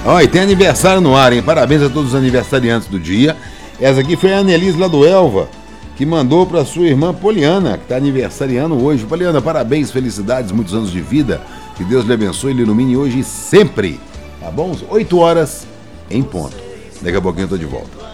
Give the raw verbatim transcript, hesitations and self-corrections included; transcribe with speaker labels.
Speaker 1: Ó, e tem aniversário no ar, hein? Parabéns a todos os aniversariantes do dia. Essa aqui foi a Annelise lá do Elva, que mandou para sua irmã Poliana, que está aniversariando hoje. Poliana, parabéns, felicidades, muitos anos de vida. Que Deus lhe abençoe e lhe ilumine hoje e sempre. Tá bom? oito horas em ponto. Daqui a pouquinho eu tô de volta.